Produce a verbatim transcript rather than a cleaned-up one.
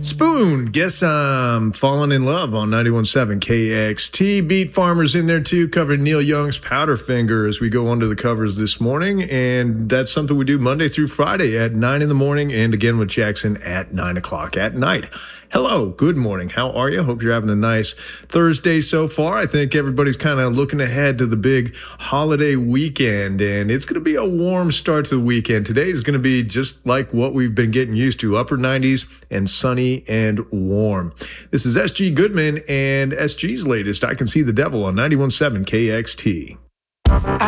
Spoon, guess I'm falling in love on ninety-one point seven K X T. Beat Farmers in there too, covering Neil Young's Powderfinger as we go under the covers this morning. And that's something we do Monday through Friday at nine in the morning and again with Jackson at nine o'clock at night. Hello, good morning. How are you? Hope you're having a nice Thursday so far. I think everybody's kind of looking ahead to the big holiday weekend, and it's going to be a warm start to the weekend. Today is going to be just like what we've been getting used to, upper nineties and sunny and warm. This is S G Goodman and S G's latest I Can See the Devil on ninety-one point seven K X T.